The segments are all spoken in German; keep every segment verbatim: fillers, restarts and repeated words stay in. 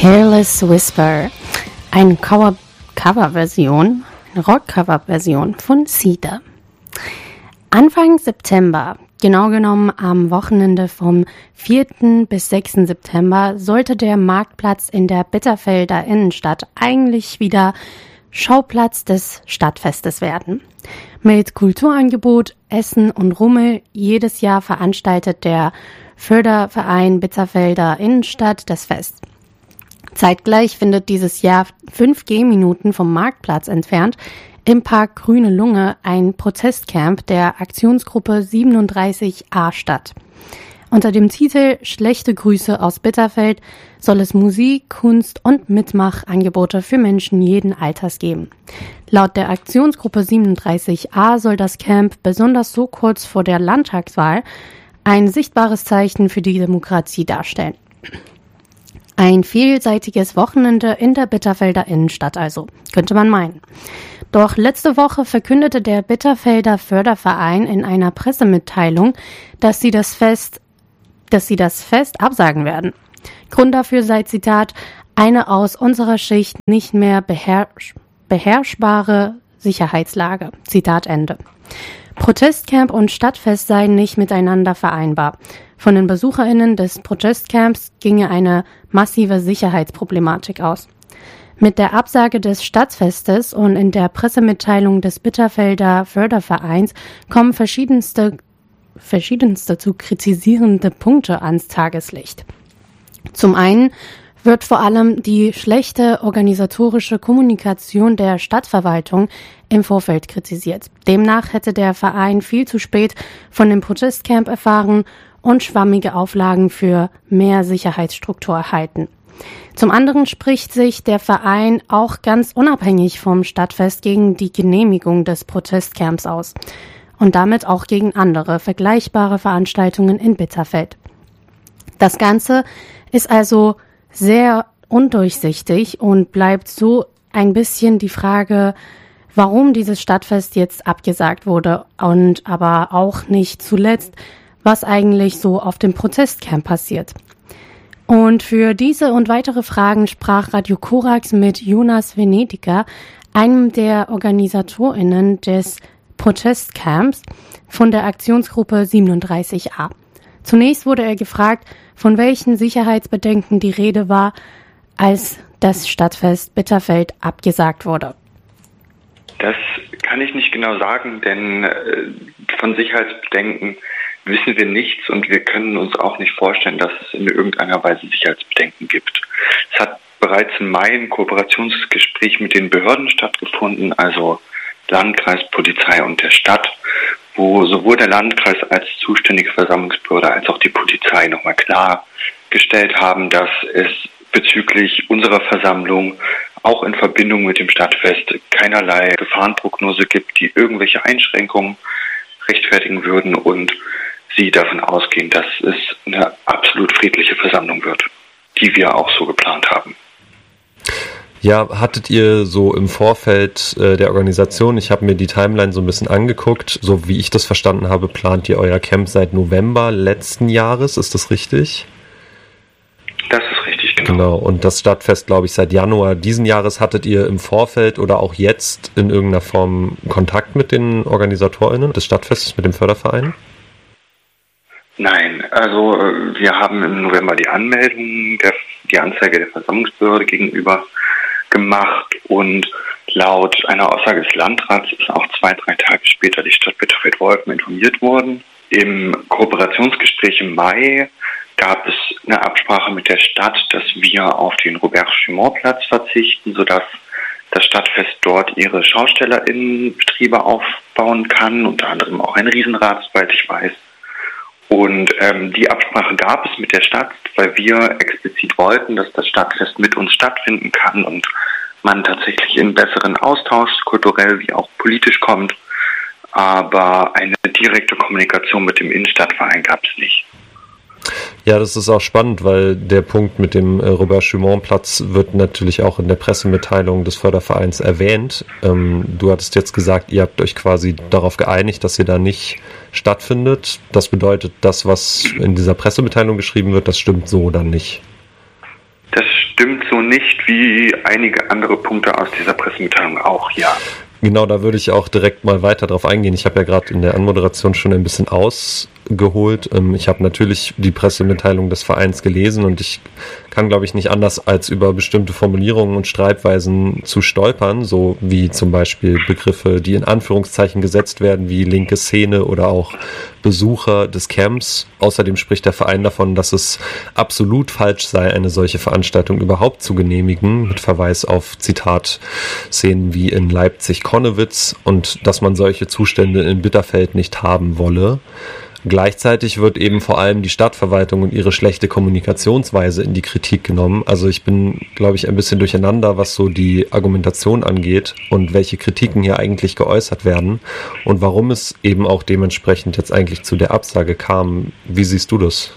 Careless Whisper, eine Cover- Coverversion, eine Rock-Cover-Version von Cedar. Anfang September, genau genommen am Wochenende vom vierten bis sechsten September, sollte der Marktplatz in der Bitterfelder Innenstadt eigentlich wieder Schauplatz des Stadtfestes werden. Mit Kulturangebot, Essen und Rummel jedes Jahr veranstaltet der Förderverein Bitterfelder Innenstadt das Fest. Zeitgleich findet dieses Jahr fünf Gehminuten vom Marktplatz entfernt im Park Grüne Lunge ein Protestcamp der Aktionsgruppe siebenunddreißig a statt. Unter dem Titel Schlechte Grüße aus Bitterfeld soll es Musik, Kunst und Mitmachangebote für Menschen jeden Alters geben. Laut der Aktionsgruppe siebenunddreißig a soll das Camp besonders so kurz vor der Landtagswahl ein sichtbares Zeichen für die Demokratie darstellen. Ein vielseitiges Wochenende in der Bitterfelder Innenstadt also, könnte man meinen. Doch letzte Woche verkündete der Bitterfelder Förderverein in einer Pressemitteilung, dass sie das Fest, dass sie das Fest absagen werden. Grund dafür sei, Zitat, eine aus unserer Schicht nicht mehr beherrsch, beherrschbare Sicherheitslage. Zitat Ende. Protestcamp und Stadtfest seien nicht miteinander vereinbar. Von den BesucherInnen des Protestcamps ginge eine massive Sicherheitsproblematik aus. Mit der Absage des Stadtfestes und in der Pressemitteilung des Bitterfelder Fördervereins kommen verschiedenste, verschiedenste zu kritisierende Punkte ans Tageslicht. Zum einen wird vor allem die schlechte organisatorische Kommunikation der Stadtverwaltung im Vorfeld kritisiert. Demnach hätte der Verein viel zu spät von dem Protestcamp erfahren und schwammige Auflagen für mehr Sicherheitsstruktur erhalten. Zum anderen spricht sich der Verein auch ganz unabhängig vom Stadtfest gegen die Genehmigung des Protestcamps aus und damit auch gegen andere vergleichbare Veranstaltungen in Bitterfeld. Das Ganze ist also sehr undurchsichtig und bleibt so ein bisschen die Frage, warum dieses Stadtfest jetzt abgesagt wurde und aber auch nicht zuletzt, was eigentlich so auf dem Protestcamp passiert. Und für diese und weitere Fragen sprach Radio Korax mit Jonas Venediger, einem der OrganisatorInnen des Protestcamps von der Aktionsgruppe siebenunddreißig a. Zunächst wurde er gefragt, von welchen Sicherheitsbedenken die Rede war, als das Stadtfest Bitterfeld abgesagt wurde. Das kann ich nicht genau sagen, denn äh, von Sicherheitsbedenken wissen wir nichts und wir können uns auch nicht vorstellen, dass es in irgendeiner Weise Sicherheitsbedenken gibt. Es hat bereits im Mai ein Kooperationsgespräch mit den Behörden stattgefunden, also Landkreis, Polizei und der Stadt, wo sowohl der Landkreis als zuständige Versammlungsbehörde als auch die Polizei nochmal klargestellt haben, dass es bezüglich unserer Versammlung auch in Verbindung mit dem Stadtfest keinerlei Gefahrenprognose gibt, die irgendwelche Einschränkungen rechtfertigen würden und sie davon ausgehen, dass es eine absolut friedliche Versammlung wird, die wir auch so geplant haben. Ja, hattet ihr so im Vorfeld äh, der Organisation, ich habe mir die Timeline so ein bisschen angeguckt, so wie ich das verstanden habe, plant ihr euer Camp seit November letzten Jahres, ist das richtig? Das ist richtig, genau. Genau, und das Stadtfest, glaube ich, seit Januar diesen Jahres. Hattet ihr im Vorfeld oder auch jetzt in irgendeiner Form Kontakt mit den OrganisatorInnen des Stadtfestes, mit dem Förderverein? Nein, also wir haben im November die Anmeldung, der, die Anzeige der Versammlungsbehörde gegenüber gemacht und laut einer Aussage des Landrats ist auch zwei, drei Tage später die Stadt Bitterfeld-Wolfen informiert worden. Im Kooperationsgespräch im Mai gab es eine Absprache mit der Stadt, dass wir auf den Robert-Schumann-Platz verzichten, sodass das Stadtfest dort ihre SchaustellerInnenbetriebe aufbauen kann, unter anderem auch ein Riesenrad, soweit ich weiß. Und ähm, die Absprache gab es mit der Stadt, weil wir explizit wollten, dass das Stadtfest mit uns stattfinden kann und man tatsächlich in besseren Austausch, kulturell wie auch politisch kommt. Aber eine direkte Kommunikation mit dem Innenstadtverein gab es nicht. Ja, das ist auch spannend, weil der Punkt mit dem äh, Robert-Schumann-Platz wird natürlich auch in der Pressemitteilung des Fördervereins erwähnt. Ähm, du hattest jetzt gesagt, ihr habt euch quasi darauf geeinigt, dass ihr da nicht stattfindet. Das bedeutet, das, was in dieser Pressemitteilung geschrieben wird, das stimmt so dann nicht. Das stimmt so nicht, wie einige andere Punkte aus dieser Pressemitteilung auch, ja. Genau, da würde ich auch direkt mal weiter drauf eingehen. Ich habe ja gerade in der Anmoderation schon ein bisschen ausgeholt. Ich habe natürlich die Pressemitteilung des Vereins gelesen und ich kann, glaube ich, nicht anders, als über bestimmte Formulierungen und Schreibweisen zu stolpern, so wie zum Beispiel Begriffe, die in Anführungszeichen gesetzt werden, wie linke Szene oder auch Besucher des Camps. Außerdem spricht der Verein davon, dass es absolut falsch sei, eine solche Veranstaltung überhaupt zu genehmigen, mit Verweis auf, Zitat, Szenen wie in Leipzig-Konnewitz und dass man solche Zustände in Bitterfeld nicht haben wolle. Gleichzeitig wird eben vor allem die Stadtverwaltung und ihre schlechte Kommunikationsweise in die Kritik genommen. Also ich bin, glaube ich, ein bisschen durcheinander, was so die Argumentation angeht und welche Kritiken hier eigentlich geäußert werden und warum es eben auch dementsprechend jetzt eigentlich zu der Absage kam. Wie siehst du das?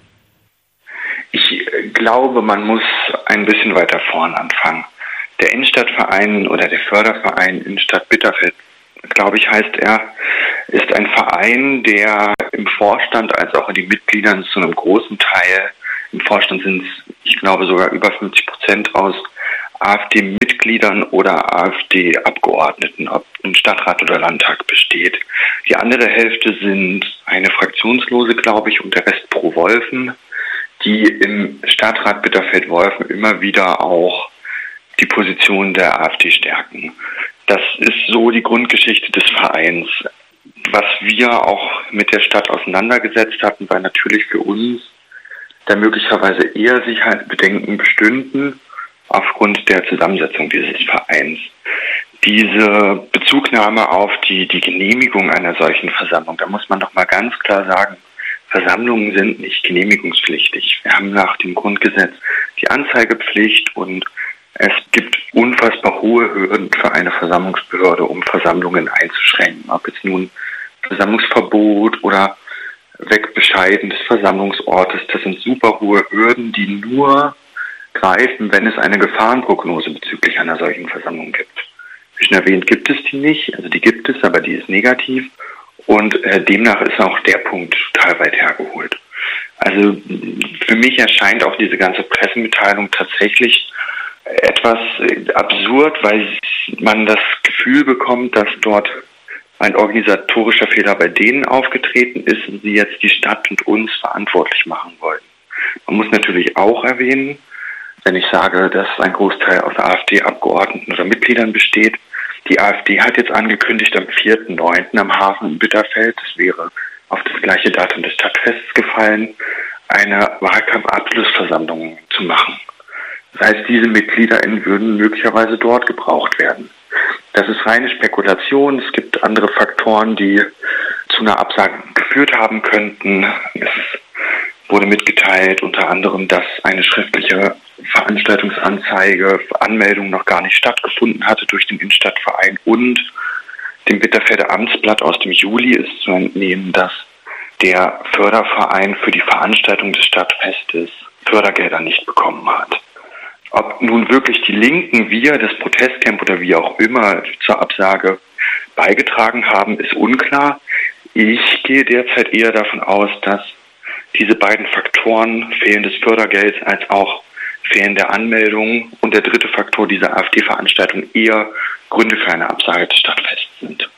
Ich glaube, man muss ein bisschen weiter vorn anfangen. Der Innenstadtverein oder der Förderverein Innenstadt Bitterfeld, glaube ich, heißt er, ist ein Verein, der im Vorstand als auch in den Mitgliedern zu einem großen Teil, im Vorstand sind es, ich glaube, sogar über fünfzig Prozent aus AfD-Mitgliedern oder AfD-Abgeordneten, ob im Stadtrat oder Landtag besteht. Die andere Hälfte sind eine Fraktionslose, glaube ich, und der Rest Pro-Wolfen, die im Stadtrat Bitterfeld-Wolfen immer wieder auch die Position der AfD stärken. Das ist so die Grundgeschichte des Vereins. Was wir auch mit der Stadt auseinandergesetzt hatten, war natürlich für uns, da möglicherweise eher Sicherheitsbedenken bestünden aufgrund der Zusammensetzung dieses Vereins. Diese Bezugnahme auf die, die Genehmigung einer solchen Versammlung, da muss man doch mal ganz klar sagen, Versammlungen sind nicht genehmigungspflichtig. Wir haben nach dem Grundgesetz die Anzeigepflicht und es gibt unfassbar hohe Hürden für eine Versammlungsbehörde, um Versammlungen einzuschränken. Ob jetzt nun Versammlungsverbot oder Wegbescheiden des Versammlungsortes, das sind super hohe Hürden, die nur greifen, wenn es eine Gefahrenprognose bezüglich einer solchen Versammlung gibt. Wie schon erwähnt, gibt es die nicht, also die gibt es, aber die ist negativ und äh, demnach ist auch der Punkt total weit hergeholt. Also für mich erscheint auch diese ganze Pressemitteilung tatsächlich etwas absurd, weil man das Gefühl bekommt, dass dort ein organisatorischer Fehler bei denen aufgetreten ist und sie jetzt die Stadt und uns verantwortlich machen wollen. Man muss natürlich auch erwähnen, wenn ich sage, dass ein Großteil aus AfD-Abgeordneten oder Mitgliedern besteht, die AfD hat jetzt angekündigt, am vierten neunten am Hafen in Bitterfeld, das wäre auf das gleiche Datum des Stadtfests gefallen, eine Wahlkampfabschlussversammlung zu machen. Das heißt, diese MitgliederInnen würden möglicherweise dort gebraucht werden. Das ist reine Spekulation. Es gibt andere Faktoren, die zu einer Absage geführt haben könnten. Es wurde mitgeteilt, unter anderem, dass eine schriftliche Veranstaltungsanzeige, Anmeldung noch gar nicht stattgefunden hatte durch den Innenstadtverein und dem Bitterfelder Amtsblatt aus dem Juli ist zu entnehmen, dass der Förderverein für die Veranstaltung des Stadtfestes Fördergelder nicht bekommen hat. Ob nun wirklich die Linken, wir, das Protestcamp oder wie auch immer zur Absage beigetragen haben, ist unklar. Ich gehe derzeit eher davon aus, dass diese beiden Faktoren, fehlendes Fördergeld als auch fehlende Anmeldung und der dritte Faktor dieser AfD-Veranstaltung eher Gründe für eine Absage des Stadtfests sind.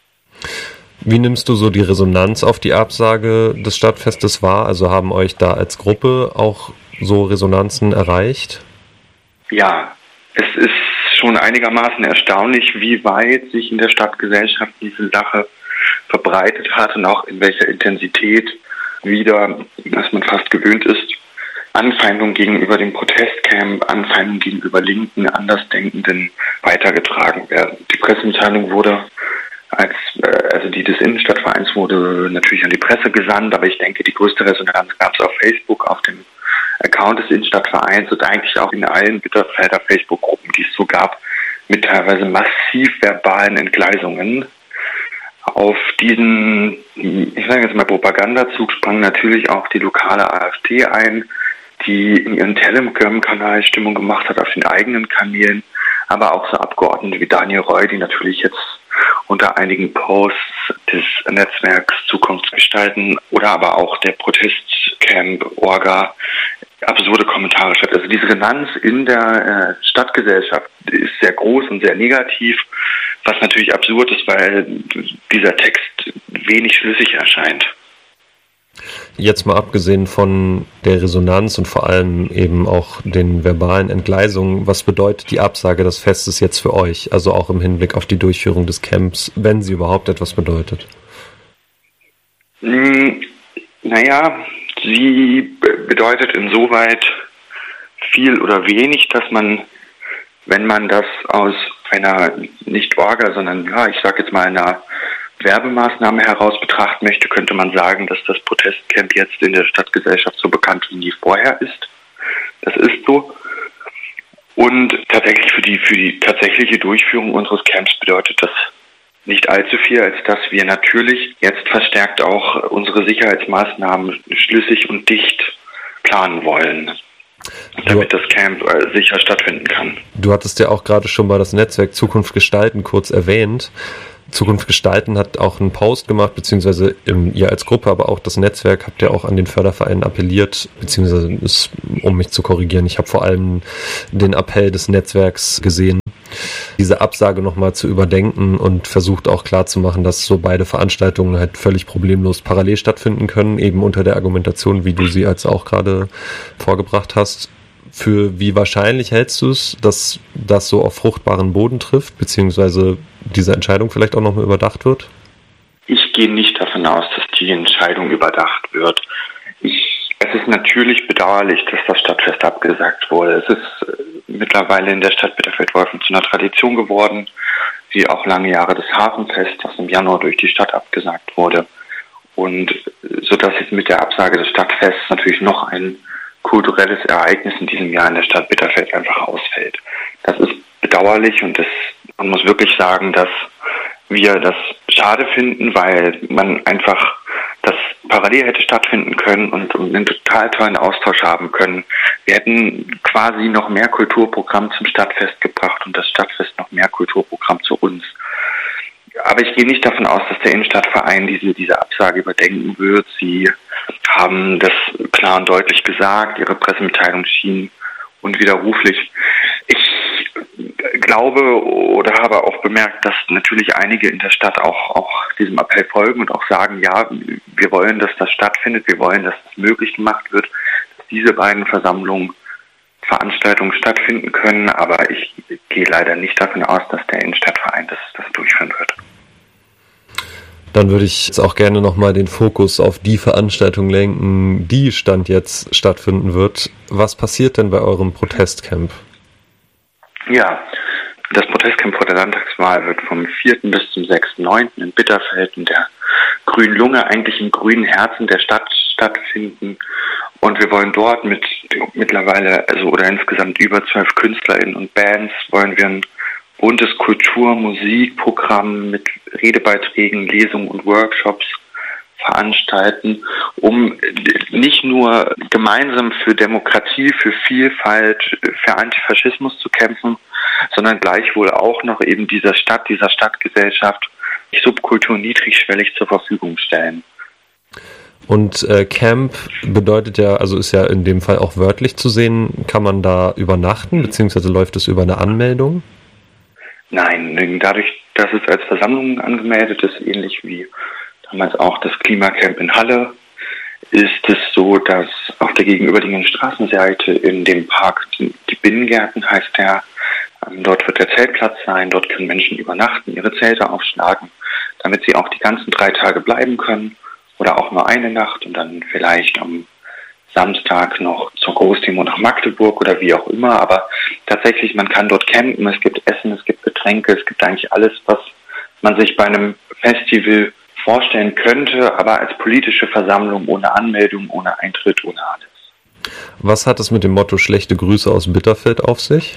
Wie nimmst du so die Resonanz auf die Absage des Stadtfestes wahr? Also haben euch da als Gruppe auch so Resonanzen erreicht? Ja, es ist schon einigermaßen erstaunlich, wie weit sich in der Stadtgesellschaft diese Sache verbreitet hat und auch in welcher Intensität wieder, was man fast gewöhnt ist, Anfeindungen gegenüber dem Protestcamp, Anfeindungen gegenüber Linken, Andersdenkenden weitergetragen werden. Die Pressemitteilung wurde als, also die des Innenstadtvereins wurde natürlich an die Presse gesandt, aber ich denke, die größte Resonanz gab es auf Facebook, auf dem Account des Innenstadtvereins und eigentlich auch in allen Bitterfelder Facebook-Gruppen, die es so gab, mit teilweise massiv verbalen Entgleisungen. Auf diesen, ich sage jetzt mal, Propagandazug sprang natürlich auch die lokale AfD ein, die in ihrem Telegram-Kanal Stimmung gemacht hat auf den eigenen Kanälen, aber auch so Abgeordnete wie Daniel Roy, die natürlich jetzt unter einigen Posts des Netzwerks Zukunftsgestalten oder aber auch der Protestcamp Orga absurde Kommentare schreibt. Also die Resonanz in der äh, Stadtgesellschaft ist sehr groß und sehr negativ, was natürlich absurd ist, weil dieser Text wenig schlüssig erscheint. Jetzt mal abgesehen von der Resonanz und vor allem eben auch den verbalen Entgleisungen, was bedeutet die Absage des Festes jetzt für euch? Also auch im Hinblick auf die Durchführung des Camps, wenn sie überhaupt etwas bedeutet? Hm, naja, sie bedeutet insoweit viel oder wenig, dass man, wenn man das aus einer nicht Orga, sondern ja, ich sage jetzt mal einer Werbemaßnahme heraus betrachten möchte, könnte man sagen, dass das Protestcamp jetzt in der Stadtgesellschaft so bekannt wie nie vorher ist. Das ist so. Und tatsächlich für die, für die tatsächliche Durchführung unseres Camps bedeutet das nicht allzu viel, als dass wir natürlich jetzt verstärkt auch unsere Sicherheitsmaßnahmen schlüssig und dicht planen wollen, damit das Camp sicher stattfinden kann. Du hattest ja auch gerade schon mal das Netzwerk Zukunft gestalten kurz erwähnt. Zukunft gestalten hat auch einen Post gemacht, beziehungsweise im, ihr als Gruppe, aber auch das Netzwerk habt ihr auch an den Förderverein appelliert, beziehungsweise ist, um mich zu korrigieren, ich habe vor allem den Appell des Netzwerks gesehen, diese Absage nochmal zu überdenken und versucht auch klarzumachen, dass so beide Veranstaltungen halt völlig problemlos parallel stattfinden können, eben unter der Argumentation, wie du sie als auch gerade vorgebracht hast. Für wie wahrscheinlich hältst du es, dass das so auf fruchtbaren Boden trifft, beziehungsweise diese Entscheidung vielleicht auch nochmal überdacht wird? Ich gehe nicht davon aus, dass die Entscheidung überdacht wird. Ich, es ist natürlich bedauerlich, dass das Stadtfest abgesagt wurde. Es ist mittlerweile in der Stadt Bitterfeld-Wolfen zu einer Tradition geworden, wie auch lange Jahre das Hafenfest, das im Januar durch die Stadt abgesagt wurde. Und so dass jetzt mit der Absage des Stadtfests natürlich noch ein kulturelles Ereignis in diesem Jahr in der Stadt Bitterfeld einfach ausfällt. Das ist bedauerlich und das, man muss wirklich sagen, dass wir das schade finden, weil man einfach das parallel hätte stattfinden können und, und einen total tollen Austausch haben können. Wir hätten quasi noch mehr Kulturprogramm zum Stadtfest gebracht und das Stadtfest noch mehr Kulturprogramm zu uns. Aber ich gehe nicht davon aus, dass der Innenstadtverein diese, diese Absage überdenken wird. Sie haben das klar und deutlich gesagt, ihre Pressemitteilung schien unwiderruflich. Ich glaube oder habe auch bemerkt, dass natürlich einige in der Stadt auch, auch diesem Appell folgen und auch sagen, ja, wir wollen, dass das stattfindet, wir wollen, dass das möglich gemacht wird, dass diese beiden Versammlungen, Veranstaltungen stattfinden können, aber ich gehe leider nicht davon aus, dass der Innenstadtverein das, das durchführen wird. Dann würde ich jetzt auch gerne nochmal den Fokus auf die Veranstaltung lenken, die Stand jetzt stattfinden wird. Was passiert denn bei eurem Protestcamp? Ja, das Protestcamp vor der Landtagswahl wird vom vierten bis zum sechsten neunten in Bitterfeld in der grünen Lunge, eigentlich im grünen Herzen der Stadt stattfinden. Und wir wollen dort mit mittlerweile, also oder insgesamt über zwölf KünstlerInnen und Bands, wollen wir ein buntes Kultur-, Musikprogramm mit Redebeiträgen, Lesungen und Workshops veranstalten, um nicht nur gemeinsam für Demokratie, für Vielfalt, für Antifaschismus zu kämpfen, sondern gleichwohl auch noch eben dieser Stadt, dieser Stadtgesellschaft Subkultur niedrigschwellig zur Verfügung stellen. Und äh, Camp bedeutet ja, also ist ja in dem Fall auch wörtlich zu sehen, kann man da übernachten, beziehungsweise läuft es über eine Anmeldung? Nein, dadurch, dass es als Versammlung angemeldet ist, ähnlich wie damals auch das Klimacamp in Halle, ist es so, dass auf der gegenüberliegenden Straßenseite in dem Park, die, die Binnengärten heißt der, ähm, dort wird der Zeltplatz sein, dort können Menschen übernachten, ihre Zelte aufschlagen, damit sie auch die ganzen drei Tage bleiben können oder auch nur eine Nacht und dann vielleicht am Samstag noch zur Großdemo nach Magdeburg oder wie auch immer, aber tatsächlich, man kann dort campen, es gibt Essen, es gibt Getränke, es gibt eigentlich alles, was man sich bei einem Festival vorstellen könnte, aber als politische Versammlung ohne Anmeldung, ohne Eintritt, ohne alles. Was hat es mit dem Motto schlechte Grüße aus Bitterfeld auf sich?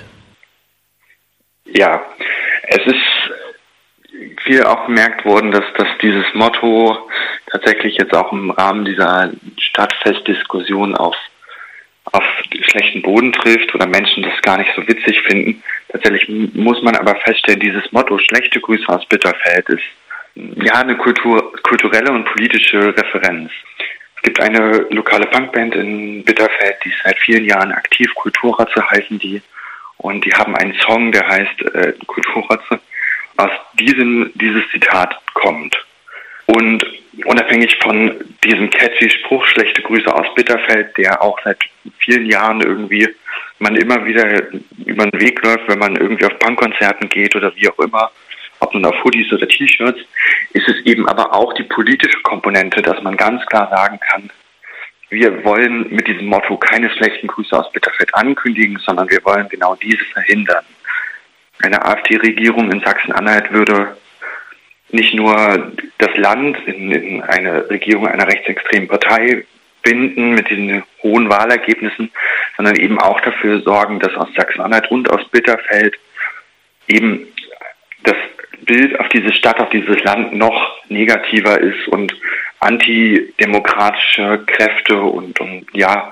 Ja, es ist viel auch bemerkt worden, dass, dass dieses Motto tatsächlich jetzt auch im Rahmen dieser Stadtfestdiskussion auf, auf schlechten Boden trifft oder Menschen das gar nicht so witzig finden. Tatsächlich muss man aber feststellen, dieses Motto schlechte Grüße aus Bitterfeld ist ja eine Kultur, kulturelle und politische Referenz. gibt eine lokale Punkband in Bitterfeld, die ist seit vielen Jahren aktiv, Kulturratze heißen die. Und die haben einen Song, der heißt äh, Kulturratze. Aus diesem dieses Zitat kommt. Und unabhängig von diesem catchy Spruch, schlechte Grüße aus Bitterfeld, der auch seit vielen Jahren irgendwie man immer wieder über den Weg läuft, wenn man irgendwie auf Punkkonzerten geht oder wie auch immer, ob nun auf Hoodies oder T-Shirts, ist es eben aber auch die politische Komponente, dass man ganz klar sagen kann, wir wollen mit diesem Motto keine schlechten Grüße aus Bitterfeld ankündigen, sondern wir wollen genau diese verhindern. Eine AfD-Regierung in Sachsen-Anhalt würde nicht nur das Land in, in eine Regierung einer rechtsextremen Partei binden mit diesen hohen Wahlergebnissen, sondern eben auch dafür sorgen, dass aus Sachsen-Anhalt und aus Bitterfeld eben das Bild auf diese Stadt, auf dieses Land noch negativer ist und antidemokratische Kräfte und, und ja,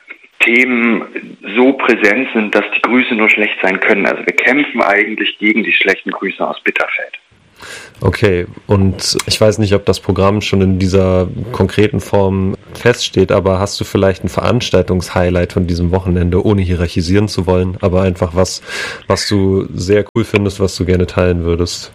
Themen so präsent sind, dass die Grüße nur schlecht sein können. Also wir kämpfen eigentlich gegen die schlechten Grüße aus Bitterfeld. Okay, und ich weiß nicht, ob das Programm schon in dieser konkreten Form feststeht, aber hast du vielleicht ein Veranstaltungshighlight von diesem Wochenende, ohne hierarchisieren zu wollen, aber einfach was, was du sehr cool findest, was du gerne teilen würdest?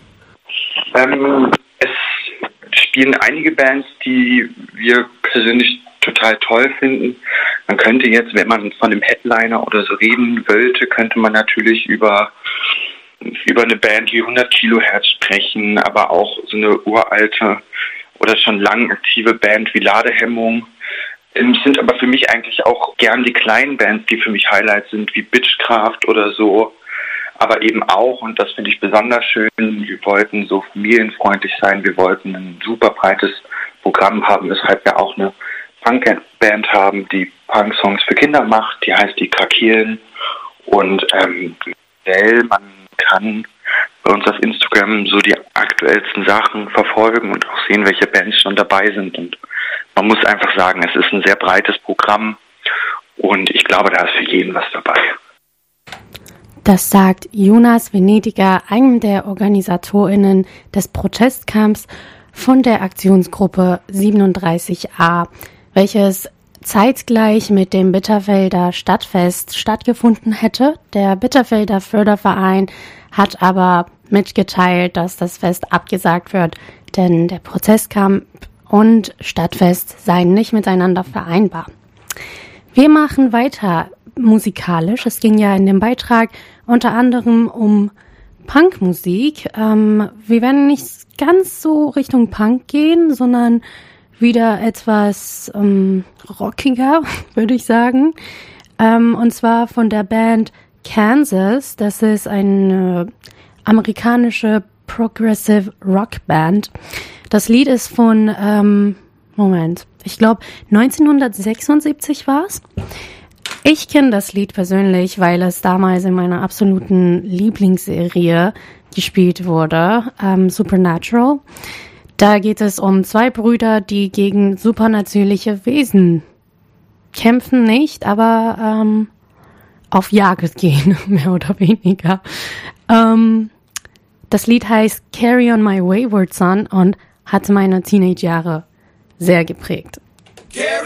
Ähm, es spielen einige Bands, die wir persönlich total toll finden. Man könnte jetzt, wenn man von dem Headliner oder so reden wollte, könnte man natürlich über über eine Band wie hundert Kilohertz sprechen, aber auch so eine uralte oder schon lang aktive Band wie Ladehemmung. Es sind aber für mich eigentlich auch gern die kleinen Bands, die für mich Highlights sind, wie Bitchcraft oder so. Aber eben auch, und das finde ich besonders schön, wir wollten so familienfreundlich sein, wir wollten ein super breites Programm haben, weshalb wir auch eine Punkband haben, die Punk-Songs für Kinder macht, die heißt die Krakelen. Und ähm, man kann bei uns auf Instagram so die aktuellsten Sachen verfolgen und auch sehen, welche Bands schon dabei sind. Und man muss einfach sagen, es ist ein sehr breites Programm und ich glaube, da ist für jeden was dabei. Das sagt Jonas Venediger, einem der OrganisatorInnen des Protestcamps von der Aktionsgruppe siebenunddreißig a, welches zeitgleich mit dem Bitterfelder Stadtfest stattgefunden hätte. Der Bitterfelder Förderverein hat aber mitgeteilt, dass das Fest abgesagt wird, denn der Protestcamp und Stadtfest seien nicht miteinander vereinbar. Wir machen weiter musikalisch. Es ging ja in dem Beitrag unter anderem um Punkmusik. Ähm, wir werden nicht ganz so Richtung Punk gehen, sondern wieder etwas ähm, rockiger, würde ich sagen. Ähm, und zwar von der Band Kansas. Das ist eine amerikanische Progressive Rock Band. Das Lied ist von, ähm, Moment, ich glaube neunzehnhundertsechsundsiebzig war es. Ich kenne das Lied persönlich, weil es damals in meiner absoluten Lieblingsserie gespielt wurde, ähm, Supernatural. Da geht es um zwei Brüder, die gegen supernatürliche Wesen kämpfen, nicht, aber ähm, auf Jagd gehen, mehr oder weniger. Ähm, das Lied heißt Carry on My Wayward Son und hat meine Teenage-Jahre sehr geprägt.